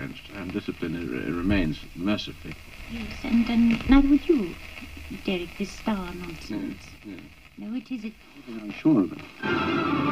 against, and discipline remains mercifully. Yes, and neither would you, Derek, this star nonsense. Yes. No, it isn't. I'm sure of it.